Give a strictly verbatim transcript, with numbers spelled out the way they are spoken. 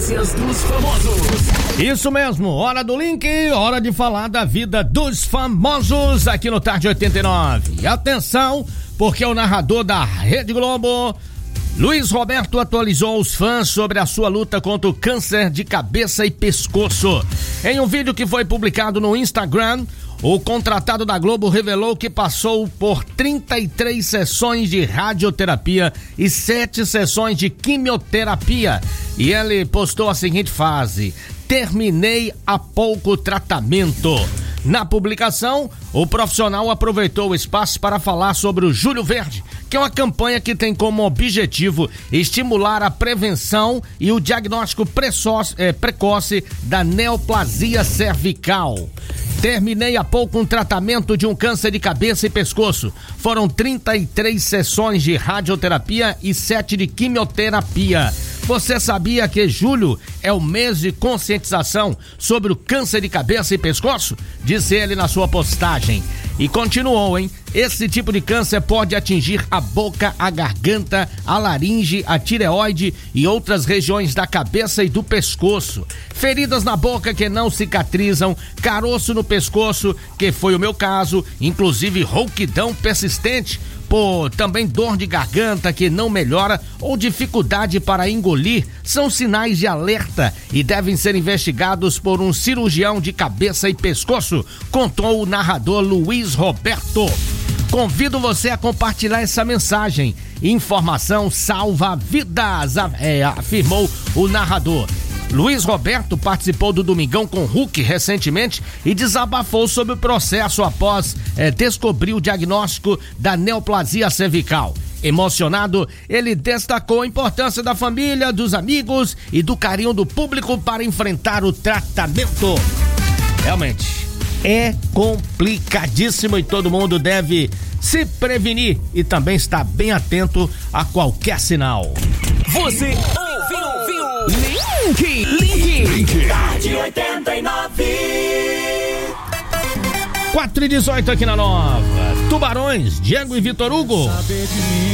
Notícias dos famosos. Isso mesmo, hora do link, hora de falar da vida dos famosos aqui no Tarde oitenta e nove. E atenção, porque o narrador da Rede Globo, Luiz Roberto, atualizou os fãs sobre a sua luta contra o câncer de cabeça e pescoço. Em um vídeo que foi publicado no Instagram, o contratado da Globo revelou que passou por trinta e três sessões de radioterapia e sete sessões de quimioterapia. E ele postou a seguinte frase: terminei há pouco o tratamento. Na publicação, o profissional aproveitou o espaço para falar sobre o Julho Verde, que é uma campanha que tem como objetivo estimular a prevenção e o diagnóstico precoce, é, precoce da neoplasia cervical. Terminei há pouco um tratamento de um câncer de cabeça e pescoço. Foram trinta e três sessões de radioterapia e sete de quimioterapia. Você sabia que julho é o mês de conscientização sobre o câncer de cabeça e pescoço? Disse ele na sua postagem. E continuou, hein? Esse tipo de câncer pode atingir a boca, a garganta, a laringe, a tireoide e outras regiões da cabeça e do pescoço. Feridas na boca que não cicatrizam, caroço no pescoço, que foi o meu caso, inclusive rouquidão persistente, por também dor de garganta que não melhora ou dificuldade para engolir, são sinais de alerta e devem ser investigados por um cirurgião de cabeça e pescoço, contou o narrador Luiz Roberto. Convido você a compartilhar essa mensagem. Informação salva vidas, é, afirmou o narrador. Luiz Roberto participou do Domingão com Hulk recentemente e desabafou sobre o processo após é, descobrir o diagnóstico da neoplasia cervical. Emocionado, ele destacou a importância da família, dos amigos e do carinho do público para enfrentar o tratamento. Realmente, é complicadíssimo e todo mundo deve se prevenir e também estar bem atento a qualquer sinal. Você ouviu, ouviu? Link, link, link. Tarde oitenta e nove. quatro e dezoito aqui na Nova. Tubarões, Diego e Vitor Hugo.